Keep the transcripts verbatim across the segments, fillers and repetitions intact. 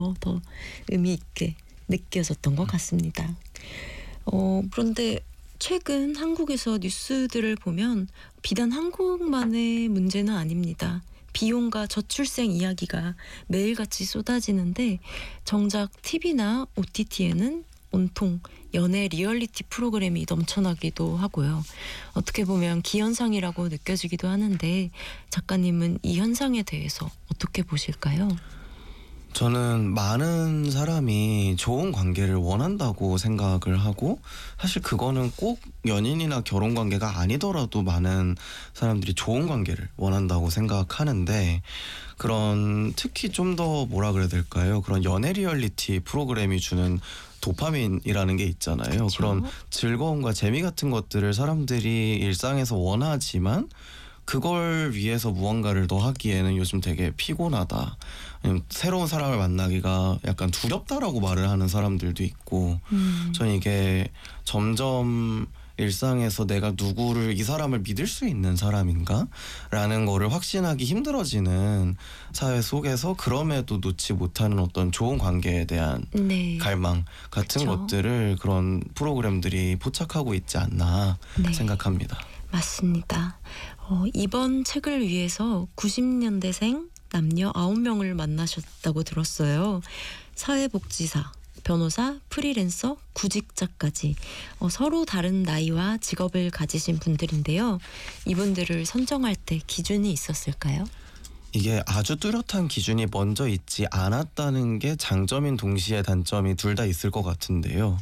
더 의미 있게 느껴졌던 것 같습니다. 어, 그런데 최근 한국에서 뉴스들을 보면 비단 한국만의 문제는 아닙니다. 비혼과 저출생 이야기가 매일같이 쏟아지는데 정작 티비나 오티티에는 온통 연애 리얼리티 프로그램이 넘쳐나기도 하고요. 어떻게 보면 기현상이라고 느껴지기도 하는데 작가님은 이 현상에 대해서 어떻게 보실까요? 저는 많은 사람이 좋은 관계를 원한다고 생각을 하고, 사실 그거는 꼭 연인이나 결혼 관계가 아니더라도 많은 사람들이 좋은 관계를 원한다고 생각하는데, 그런 특히 좀 더 뭐라 그래야 될까요? 그런 연애 리얼리티 프로그램이 주는 도파민이라는 게 있잖아요. 그쵸? 그런 즐거움과 재미 같은 것들을 사람들이 일상에서 원하지만 그걸 위해서 무언가를 더 하기에는 요즘 되게 피곤하다, 아니면 새로운 사람을 만나기가 약간 두렵다라고 말을 하는 사람들도 있고, 음. 저는 이게 점점 일상에서 내가 누구를, 이 사람을 믿을 수 있는 사람인가? 라는 거를 확신하기 힘들어지는 사회 속에서 그럼에도 놓지 못하는 어떤 좋은 관계에 대한 네. 갈망 같은 그쵸. 것들을 그런 프로그램들이 포착하고 있지 않나 네. 생각합니다. 맞습니다. 어, 이번 책을 위해서 구십 년대생 남녀 아홉 명을 만나셨다고 들었어요. 사회복지사, 변호사, 프리랜서, 구직자까지 어, 서로 다른 나이와 직업을 가지신 분들인데요. 이분들을 선정할 때 기준이 있었을까요? 이게 아주 뚜렷한 기준이 먼저 있지 않았다는 게 장점인 동시에 단점이 둘 다 있을 것 같은데요.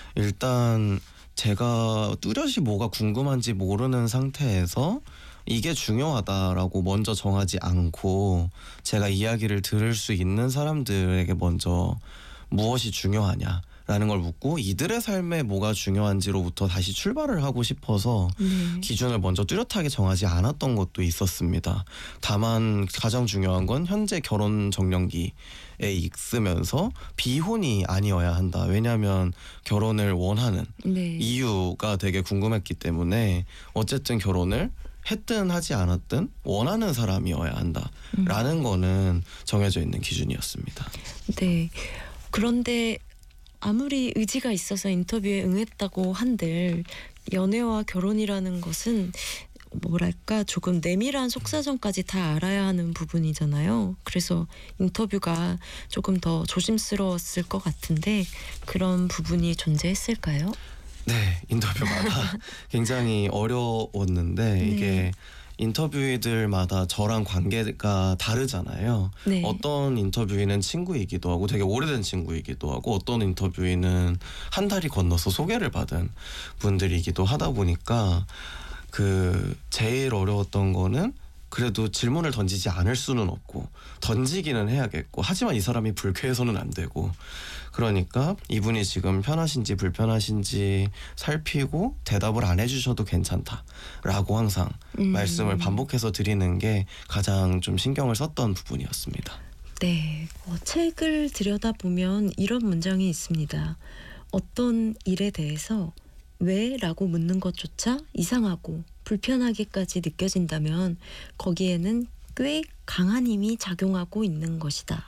일단 제가 뚜렷이 뭐가 궁금한지 모르는 상태에서 이게 중요하다라고 먼저 정하지 않고, 제가 이야기를 들을 수 있는 사람들에게 먼저 무엇이 중요하냐라는 걸 묻고 이들의 삶에 뭐가 중요한지로부터 다시 출발을 하고 싶어서 네. 기준을 먼저 뚜렷하게 정하지 않았던 것도 있었습니다. 다만 가장 중요한 건 현재 결혼 정년기에 있으면서 비혼이 아니어야 한다. 왜냐하면 결혼을 원하는 네. 이유가 되게 궁금했기 때문에 어쨌든 결혼을 했든 하지 않았든 원하는 사람이어야 한다라는 음. 거는 정해져 있는 기준이었습니다. 네. 그런데 아무리 의지가 있어서 인터뷰에 응했다고 한들 연애와 결혼이라는 것은 뭐랄까 조금 내밀한 속사정까지 다 알아야 하는 부분이잖아요. 그래서 인터뷰가 조금 더 조심스러웠을 것 같은데 그런 부분이 존재했을까요? 네, 인터뷰마다 굉장히 어려웠는데 네. 이게 인터뷰이들마다 저랑 관계가 다르잖아요. 네. 어떤 인터뷰인은 친구이기도 하고 되게 오래된 친구이기도 하고, 어떤 인터뷰인은 한 달이 건너서 소개를 받은 분들이기도 하다 보니까 그 제일 어려웠던 거는, 그래도 질문을 던지지 않을 수는 없고 던지기는 해야겠고, 하지만 이 사람이 불쾌해서는 안 되고, 그러니까 이분이 지금 편하신지 불편하신지 살피고 대답을 안 해주셔도 괜찮다라고 항상 음. 말씀을 반복해서 드리는 게 가장 좀 신경을 썼던 부분이었습니다. 네. 어, 책을 들여다보면 이런 문장이 있습니다. 어떤 일에 대해서 왜? 라고 묻는 것조차 이상하고 불편하게까지 느껴진다면 거기에는 꽤 강한 힘이 작용하고 있는 것이다.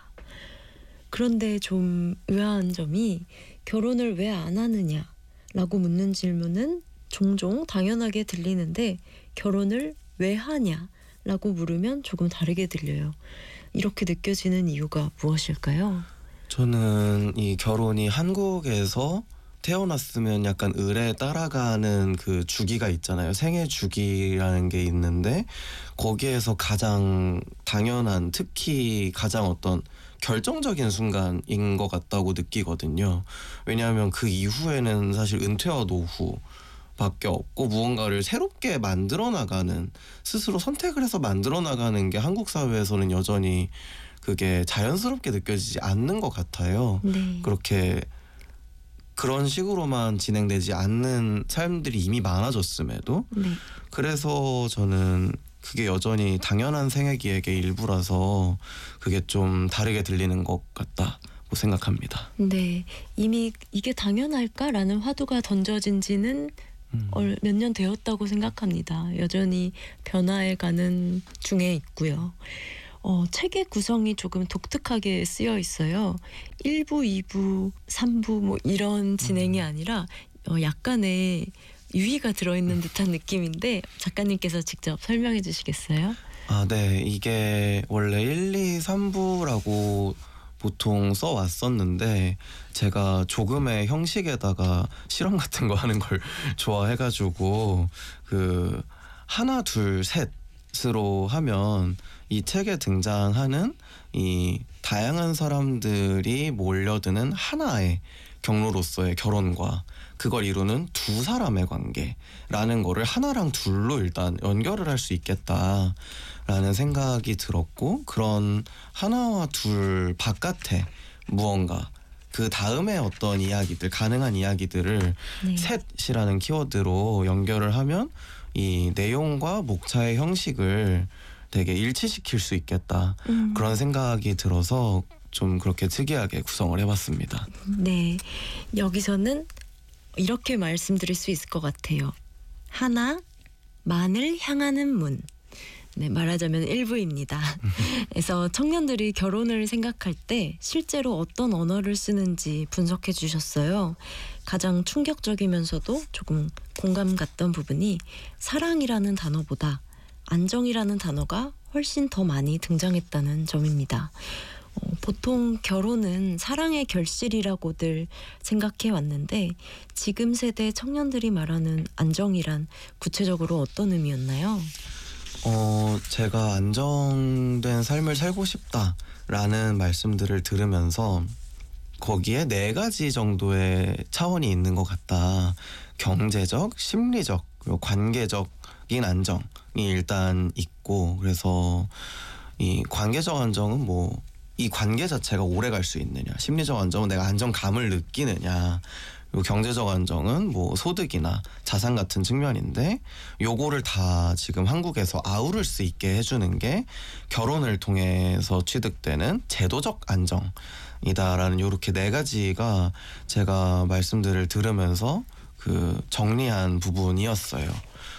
그런데 좀 의아한 점이 결혼을 왜 안 하느냐 라고 묻는 질문은 종종 당연하게 들리는데 결혼을 왜 하냐 라고 물으면 조금 다르게 들려요. 이렇게 느껴지는 이유가 무엇일까요? 저는 이 결혼이 한국에서 태어났으면 약간 을에 따라가는 그 주기가 있잖아요. 생애 주기라는 게 있는데 거기에서 가장 당연한, 특히 가장 어떤 결정적인 순간인 것 같다고 느끼거든요. 왜냐하면 그 이후에는 사실 은퇴와 노후밖에 없고 무언가를 새롭게 만들어 나가는, 스스로 선택을 해서 만들어 나가는 게 한국 사회에서는 여전히 그게 자연스럽게 느껴지지 않는 것 같아요. 네. 그렇게 그런 식으로만 진행되지 않는 삶들이 이미 많아졌음에도. 네. 그래서 저는 그게 여전히 당연한 생애 기획의 일부라서 그게 좀 다르게 들리는 것 같다고 생각합니다. 네. 이미 이게 당연할까라는 화두가 던져진 지는 음. 몇 년 되었다고 생각합니다. 여전히 변화해 가는 중에 있고요. 어, 책의 구성이 조금 독특하게 쓰여 있어요. 일 부, 이 부, 삼 부 뭐 이런 진행이 음. 아니라 어, 약간의 유희가 들어있는 듯한 느낌인데 작가님께서 직접 설명해 주시겠어요? 아, 네. 이게 원래 일, 이, 삼 부라고 보통 써왔었는데 제가 조금의 형식에다가 실험 같은 거 하는 걸 좋아해가지고 그 하나, 둘, 셋으로 하면 이 책에 등장하는 이 다양한 사람들이 몰려드는 하나의 경로로서의 결혼과 그걸 이루는 두 사람의 관계라는 거를 하나랑 둘로 일단 연결을 할 수 있겠다라는 생각이 들었고, 그런 하나와 둘 바깥에 무언가 그 다음에 어떤 이야기들, 가능한 이야기들을 네. 셋이라는 키워드로 연결을 하면 이 내용과 목차의 형식을 되게 일치시킬 수 있겠다, 음. 그런 생각이 들어서 좀 그렇게 특이하게 구성을 해봤습니다. 네. 여기서는 이렇게 말씀드릴 수 있을 것 같아요. 하나, 만을 향하는 문. 네, 말하자면 일 부입니다. 그래서 청년들이 결혼을 생각할 때 실제로 어떤 언어를 쓰는지 분석해 주셨어요. 가장 충격적이면서도 조금 공감 갔던 부분이 사랑이라는 단어보다 안정이라는 단어가 훨씬 더 많이 등장했다는 점입니다. 어, 보통 결혼은 사랑의 결실이라고들 생각해 왔는데 지금 세대 청년들이 말하는 안정이란 구체적으로 어떤 의미였나요? 어, 제가 안정된 삶을 살고 싶다라는 말씀들을 들으면서 거기에 네 가지 정도의 차원이 있는 것 같다. 경제적, 심리적, 그리고 관계적인 안정이 일단 있고, 그래서 이 관계적 안정은 뭐 이 관계 자체가 오래 갈 수 있느냐, 심리적 안정은 내가 안정감을 느끼느냐, 그리고 경제적 안정은 뭐 소득이나 자산 같은 측면인데, 요거를 다 지금 한국에서 아우를 수 있게 해주는 게 결혼을 통해서 취득되는 제도적 안정이다라는 요렇게 네 가지가 제가 말씀들을 들으면서 그 정리한 부분이었어요.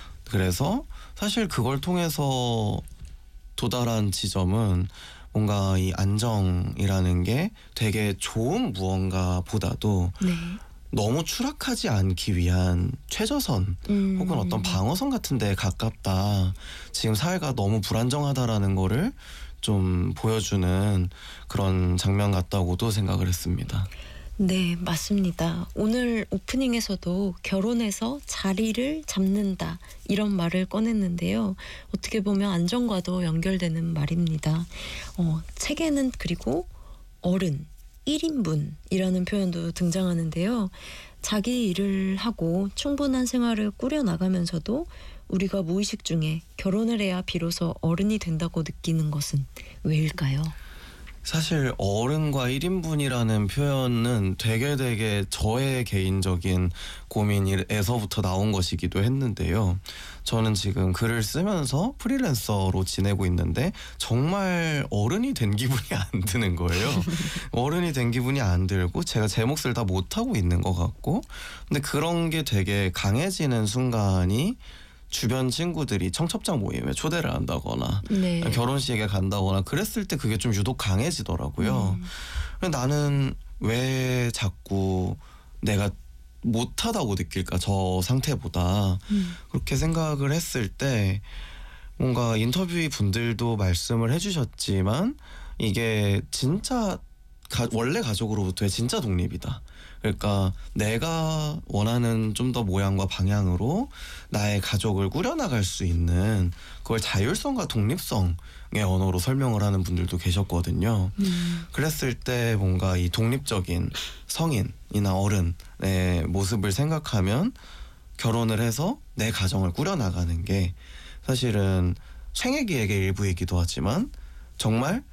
그래서 사실 그걸 통해서 도달한 지점은 뭔가 이 안정이라는 게 되게 좋은 무언가보다도 네. 너무 추락하지 않기 위한 최저선 음. 혹은 어떤 방어선 같은 데에 가깝다. 지금 사회가 너무 불안정하다라는 거를 좀 보여주는 그런 장면 같다고도 생각을 했습니다. 네, 맞습니다. 오늘 오프닝에서도 결혼해서 자리를 잡는다 이런 말을 꺼냈는데요. 어떻게 보면 안정과도 연결되는 말입니다. 어, 책에는 그리고 어른, 일 인분이라는 표현도 등장하는데요. 자기 일을 하고 충분한 생활을 꾸려나가면서도 우리가 무의식 중에 결혼을 해야 비로소 어른이 된다고 느끼는 것은 왜일까요? 사실 어른과 일 인분이라는 표현은 되게 되게 저의 개인적인 고민에서부터 나온 것이기도 했는데요. 저는 지금 글을 쓰면서 프리랜서로 지내고 있는데 정말 어른이 된 기분이 안 드는 거예요. 어른이 된 기분이 안 들고 제가 제 몫을 다 못하고 있는 것 같고, 근데 그런 게 되게 강해지는 순간이 주변 친구들이 청첩장 모임에 초대를 한다거나 네. 결혼식에 간다거나 그랬을 때 그게 좀 유독 강해지더라고요. 음. 근데 나는 왜 자꾸 내가 못하다고 느낄까, 저 상태보다. 음. 그렇게 생각을 했을 때 뭔가 인터뷰 분들도 말씀을 해주셨지만 이게 진짜 가, 원래 가족으로부터의 진짜 독립이다. 그러니까 내가 원하는 좀 더 모양과 방향으로 나의 가족을 꾸려나갈 수 있는, 그걸 자율성과 독립성의 언어로 설명을 하는 분들도 계셨거든요. 음. 그랬을 때 뭔가 이 독립적인 성인이나 어른의 모습을 생각하면 결혼을 해서 내 가정을 꾸려나가는 게 사실은 생애기획의 일부이기도 하지만 정말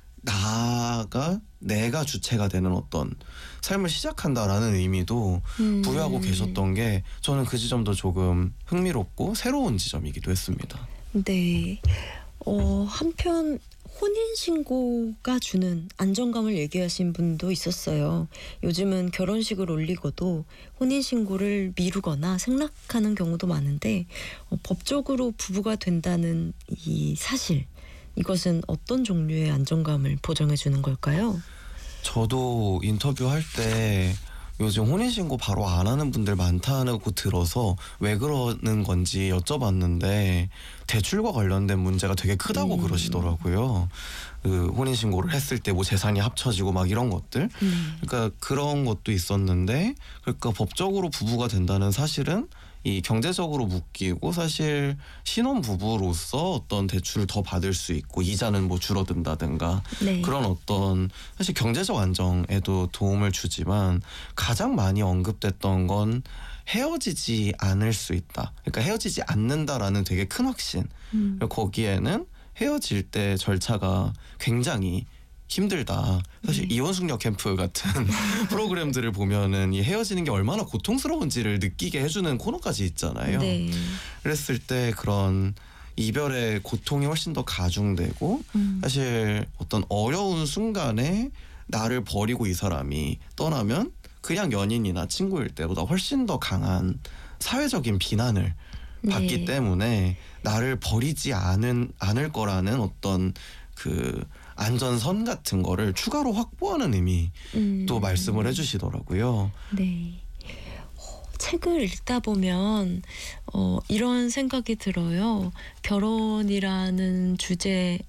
나가 내가 주체가 되는 어떤 삶을 시작한다라는 의미도 음. 부여하고 계셨던 게 저는 그 지점도 조금 흥미롭고 새로운 지점이기도 했습니다. 네. 어, 한편 혼인신고가 주는 안정감을 얘기하신 분도 있었어요. 요즘은 결혼식을 올리고도 혼인신고를 미루거나 생략하는 경우도 많은데 어, 법적으로 부부가 된다는 이 사실, 이것은 어떤 종류의 안정감을 보장해 주는 걸까요? 저도 인터뷰할 때 요즘 혼인신고 바로 안 하는 분들 많다고 들어서 왜 그러는 건지 여쭤봤는데 대출과 관련된 문제가 되게 크다고 음. 그러시더라고요. 그 혼인신고를 했을 때 뭐 재산이 합쳐지고 막 이런 것들. 네. 그러니까 그런 것도 있었는데, 그러니까 법적으로 부부가 된다는 사실은 이 경제적으로 묶이고, 사실 신혼 부부로서 어떤 대출을 더 받을 수 있고 이자는 뭐 줄어든다든가 네. 그런 어떤 사실 경제적 안정에도 도움을 주지만 가장 많이 언급됐던 건 헤어지지 않을 수 있다. 그러니까 헤어지지 않는다라는 되게 큰 확신. 음. 거기에는 헤어질 때 절차가 굉장히 힘들다. 사실 네. 이혼숙녀 캠프 같은 프로그램들을 보면은 이 헤어지는 게 얼마나 고통스러운지를 느끼게 해주는 코너까지 있잖아요. 네. 그랬을 때 그런 이별의 고통이 훨씬 더 가중되고, 음. 사실 어떤 어려운 순간에 나를 버리고 이 사람이 떠나면 그냥 연인이나 친구일 때보다 훨씬 더 강한 사회적인 비난을 받기 네. 때문에 나를 버리지 않은, 않을 거라는 어떤 그 안전선 같은 거를 추가로 확보하는 의미 음. 또 말씀을 해주시더라고요. 네. 어, 책을 읽다 보면 어, 이런 생각이 들어요. 결혼이라는 주제에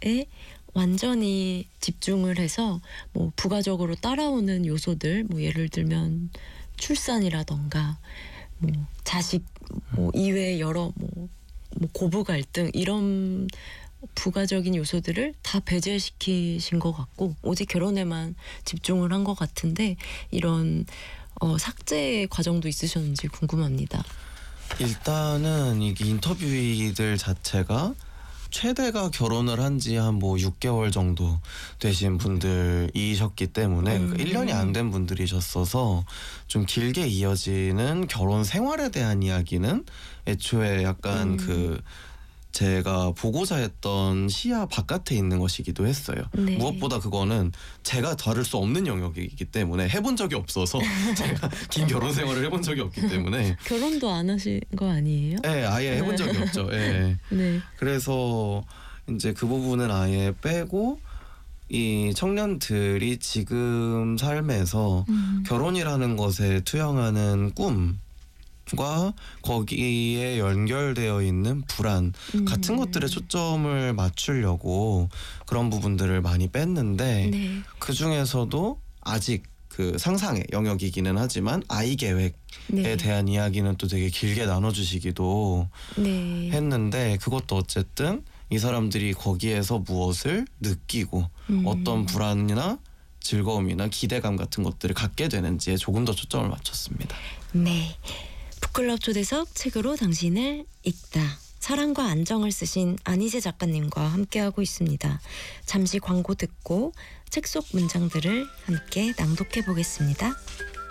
완전히 집중을 해서 뭐 부가적으로 따라오는 요소들, 뭐 예를 들면 출산이라던가 뭐 자식 뭐 이외의 여러 뭐, 뭐 고부 갈등 이런 부가적인 요소들을 다 배제시키신 것 같고 오직 결혼에만 집중을 한 것 같은데 이런 어, 삭제 과정도 있으셨는지 궁금합니다. 일단은 이게 인터뷰이들 자체가 최대가 결혼을 한 지 한 뭐 육 개월 정도 되신 분들이셨기 때문에, 음. 그러니까 일 년이 안 된 분들이셨어서 좀 길게 이어지는 결혼 생활에 대한 이야기는 애초에 약간 음. 그 제가 보고자 했던 시야 바깥에 있는 것이기도 했어요. 네. 무엇보다 그거는 제가 다룰 수 없는 영역이기 때문에, 해본 적이 없어서 제가 긴 결혼 생활을 해본 적이 없기 때문에 결혼도 안 하신 거 아니에요? 예, 아예 해본 적이 없죠. 예. 네. 그래서 이제 그 부분은 아예 빼고 이 청년들이 지금 삶에서 음. 결혼이라는 것에 투영하는 꿈과 거기에 연결되어 있는 불안 음. 같은 것들에 초점을 맞추려고 그런 부분들을 많이 뺐는데, 네. 그 중에서도 아직 그 상상의 영역이기는 하지만 아이 계획에 네. 대한 이야기는 또 되게 길게 나눠주시기도 네. 했는데, 그것도 어쨌든 이 사람들이 거기에서 무엇을 느끼고 음. 어떤 불안이나 즐거움이나 기대감 같은 것들을 갖게 되는지에 조금 더 초점을 맞췄습니다. 네. 북클럽 초대석 책으로 당신을 읽다. 사랑과 안정을 쓰신 안희재 작가님과 함께하고 있습니다. 잠시 광고 듣고 책 속 문장들을 함께 낭독해 보겠습니다.